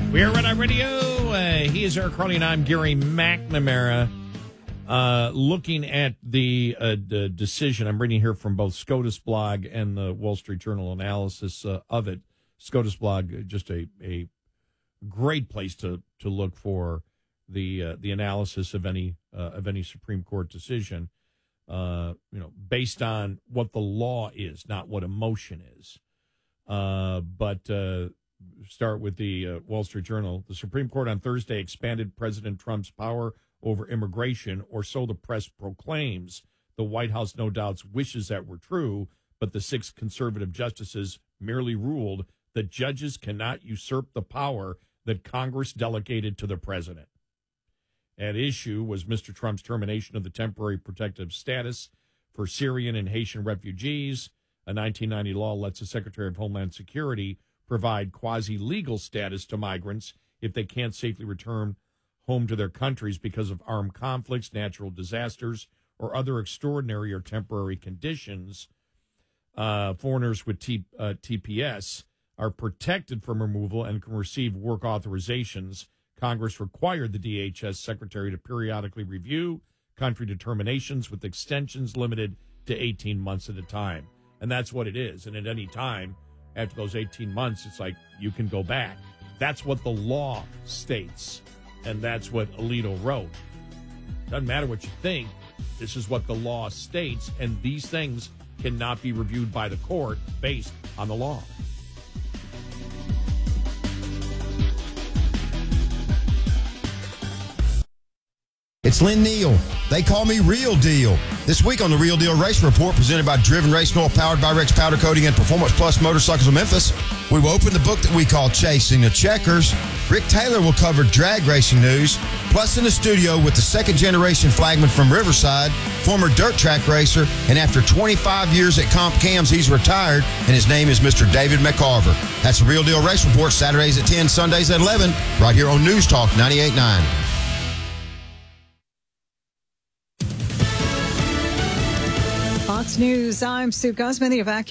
We're Red Eye Radio. He is Eric Carly, and I'm Gary McNamara. Looking at the decision, I'm reading here from both SCOTUS blog and the Wall Street Journal analysis of it. SCOTUS blog, just a great place to look for the analysis of any Supreme Court decision. Based on what the law is, not what emotion is. But start with the Wall Street Journal. The Supreme Court on Thursday expanded President Trump's power over immigration, or so the press proclaims. The White House no doubt wishes that were true, but the 6 conservative justices merely ruled that judges cannot usurp the power that Congress delegated to the president. At issue was Mr. Trump's termination of the temporary protective status for Syrian and Haitian refugees. A 1990 law lets the Secretary of Homeland Security provide quasi-legal status to migrants if they can't safely return home to their countries because of armed conflicts, natural disasters, or other extraordinary or temporary conditions. Foreigners with TPS are protected from removal and can receive work authorizations. Congress required the DHS Secretary to periodically review country determinations with extensions limited to 18 months at a time. And that's what it is. And at any time, after those 18 months, it's like you can go back. That's what the law states. And that's what Alito wrote. Doesn't matter what you think. This is what the law states. And these things cannot be reviewed by the court based on the law. It's Lynn Neal. They call me Real Deal. This week on the Real Deal Race Report, presented by Driven Racing Oil, powered by Rex Powder Coating and Performance Plus Motorcycles of Memphis, we will open the book that we call Chasing the Checkers. Rick Taylor will cover drag racing news. Plus, in the studio with the second-generation flagman from Riverside, former dirt track racer, and after 25 years at Comp Cams, he's retired, and his name is Mr. David McCarver. That's the Real Deal Race Report, Saturdays at 10, Sundays at 11, right here on News Talk 98.9. Fox News, I'm Sue Guzman. The evacuation